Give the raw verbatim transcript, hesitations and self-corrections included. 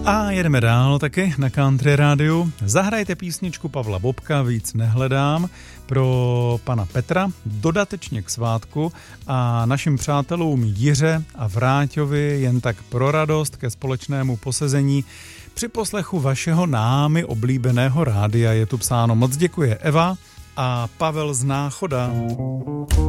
A jedeme dál taky na Country Rádiu. Zahrajte písničku Pavla Bobka, Víc nehledám, pro pana Petra, dodatečně k svátku a našim přátelům Jiře a Vráťovi jen tak pro radost ke společnému posezení. Při poslechu vašeho námi oblíbeného rádia je tu psáno: moc děkuje Eva a Pavel z Náchoda.